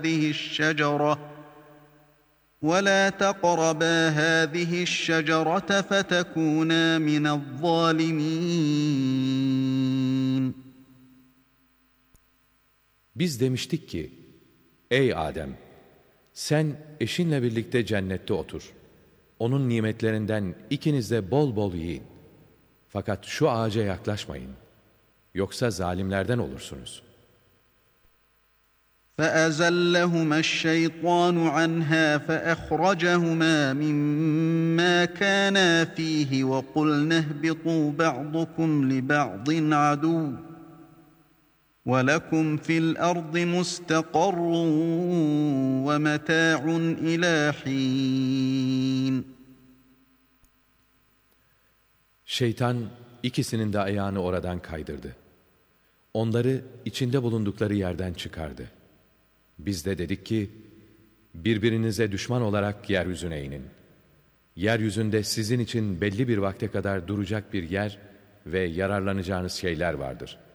هذه الشجرة ولا تقربا هذه الشجرة فتكونا من الظالمين. Biz demiştik ki, ey Adem, sen eşinle birlikte cennette otur. Onun nimetlerinden ikiniz de bol bol yiyin. Fakat şu ağaca yaklaşmayın. Yoksa zalimlerden olursunuz. فَأَزَلَّهُمَا الشَّيْطَانُ عَنْهَا فَأَخْرَجَهُمَا مِمَّا كَانَا فِيهِ وَقُلْنَا اهْبِطُوا بَعْضُكُمْ لِبَعْضٍ عَدُوٌّ وَلَكُمْ فِي الْأَرْضِ مُسْتَقَرٌّ وَمَتَاعٌ إِلَى حِينٍ. Şeytan ikisinin de ayağını oradan kaydırdı. Onları içinde bulundukları yerden çıkardı. Biz de dedik ki, birbirinize düşman olarak yeryüzüne inin. Yeryüzünde sizin için belli bir vakte kadar duracak bir yer ve yararlanacağınız şeyler vardır.